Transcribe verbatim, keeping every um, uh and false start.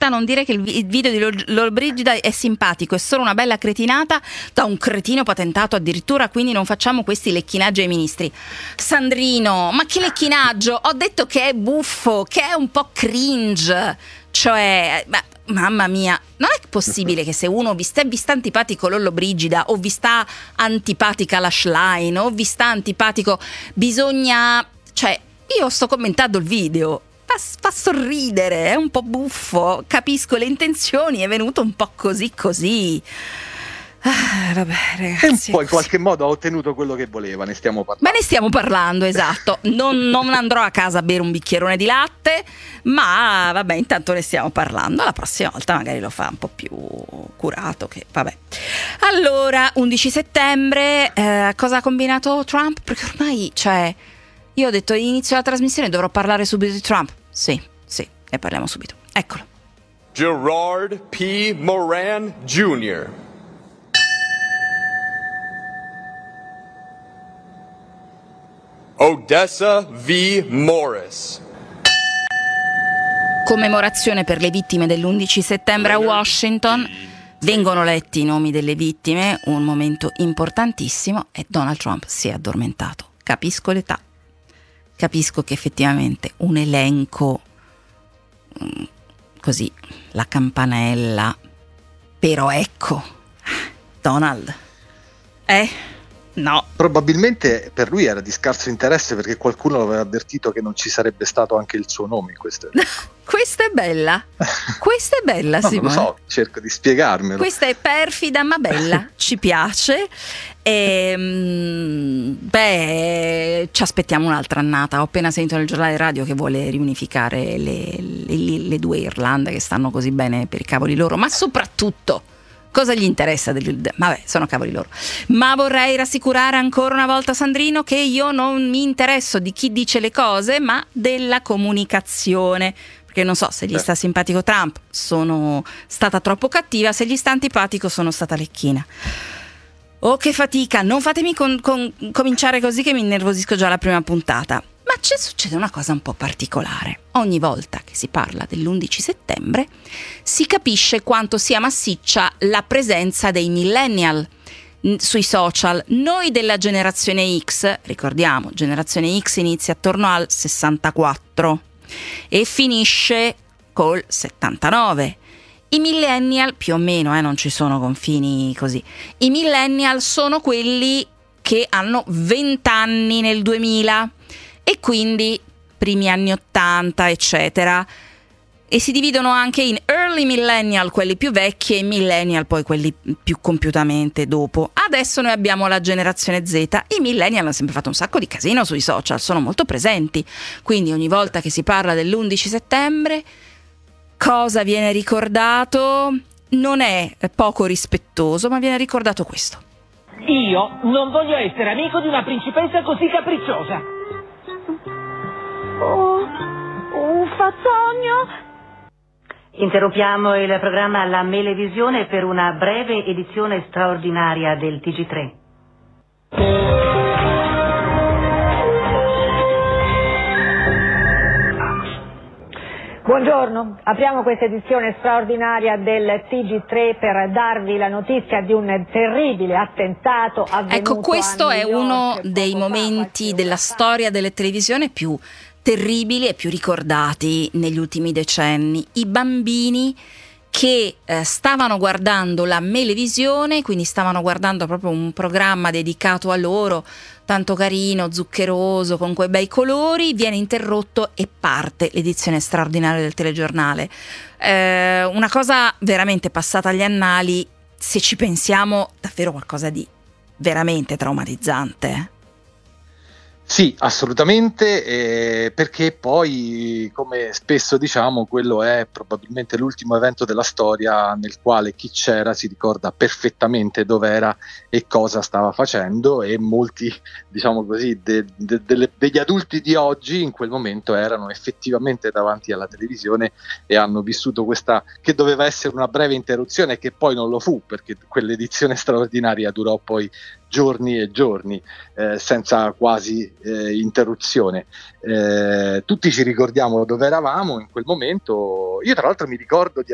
Lollobrigida, non dire che il, vi- il video di Lol- Lollobrigida è simpatico, è solo una bella cretinata da un cretino patentato addirittura, quindi non facciamo questi lecchinaggi ai ministri. Sandrino, ma che lecchinaggio? Ho detto che è buffo, che è un po' cringe, cioè, ma, mamma mia, non è possibile che se uno vi sta, vi sta antipatico Lollobrigida, o vi sta antipatica la Schlein, o vi sta antipatico, bisogna, cioè, io sto commentando il video, fa, fa sorridere, è un po' buffo, capisco le intenzioni, è venuto un po' così così. Ah, vabbè, ragazzi. E poi in qualche modo ha ottenuto quello che voleva, ne stiamo parlando. Ma ne stiamo parlando, esatto. Non, non andrò a casa a bere un bicchierone di latte, ma vabbè, intanto ne stiamo parlando. La prossima volta magari lo fa un po' più curato, che vabbè. Allora, undici settembre, eh, cosa ha combinato Trump? Perché ormai, cioè, io ho detto all'inizio della trasmissione dovrò parlare subito di Trump. Sì, sì, ne parliamo subito. Eccolo. Gerard P. Moran Junior Odessa V. Morris. Commemorazione per le vittime dell'undici settembre a Washington. Vengono letti i nomi delle vittime, un momento importantissimo, e Donald Trump si è addormentato. Capisco l'età, capisco che effettivamente un elenco così, la campanella, però ecco, Donald, eh, no. Probabilmente per lui era di scarso interesse, perché qualcuno aveva avvertito che non ci sarebbe stato anche il suo nome in questo elenco. Questa è bella, questa è bella, no, Simone. Non lo so, cerco di spiegarmelo. Questa è perfida ma bella, ci piace. E, beh, ci aspettiamo un'altra annata. Ho appena sentito nel giornale radio che vuole riunificare le, le, le due Irlande che stanno così bene per i cavoli loro, ma soprattutto cosa gli interessa del, vabbè, sono cavoli loro. Ma vorrei rassicurare ancora una volta Sandrino che io non mi interesso di chi dice le cose, ma della comunicazione. Perché non so, se gli sta simpatico Trump sono stata troppo cattiva, se gli sta antipatico sono stata lecchina. Oh, che fatica, non fatemi con, con, cominciare così che mi innervosisco già alla prima puntata. Ma ci succede una cosa un po' particolare. Ogni volta che si parla dell'undici settembre si capisce quanto sia massiccia la presenza dei millennial sui social. Noi della generazione X, ricordiamo, generazione X inizia attorno al sessantaquattro e finisce col settantanove. I millennial, più o meno, eh, non ci sono confini così, i millennial sono quelli che hanno venti anni nel duemila e quindi primi anni ottanta, eccetera, e si dividono anche in early millennial, quelli più vecchi, e millennial, poi quelli più compiutamente dopo. Adesso noi abbiamo la generazione Z. I millennial hanno sempre fatto un sacco di casino sui social, sono molto presenti, quindi ogni volta che si parla dell'undici settembre cosa viene ricordato? Non è poco rispettoso, ma viene ricordato questo. Io non voglio essere amico di una principessa così capricciosa. Oh, un fazzogno. Interrompiamo il programma La Melevisione per una breve edizione straordinaria del T G tre. Buongiorno, apriamo questa edizione straordinaria del T G tre per darvi la notizia di un terribile attentato avvenuto. Ecco, questo a è New York uno dei poco fa, momenti qualche della ora fa. storia delle televisioni più terribili e più ricordati negli ultimi decenni. I bambini che eh, stavano guardando la Melevisione, quindi stavano guardando proprio un programma dedicato a loro, tanto carino, zuccheroso, con quei bei colori, viene interrotto e parte l'edizione straordinaria del telegiornale. Eh, una cosa veramente passata agli annali, se ci pensiamo, davvero qualcosa di veramente traumatizzante. eh. Sì, assolutamente, eh, perché poi, come spesso diciamo, quello è probabilmente l'ultimo evento della storia nel quale chi c'era si ricorda perfettamente dov'era e cosa stava facendo, e molti, diciamo così, de, de, delle, degli adulti di oggi in quel momento erano effettivamente davanti alla televisione e hanno vissuto questa, che doveva essere una breve interruzione e che poi non lo fu, perché quell'edizione straordinaria durò poi giorni e giorni, eh, senza quasi eh, interruzione. Eh, tutti ci ricordiamo dove eravamo in quel momento. Io tra l'altro mi ricordo di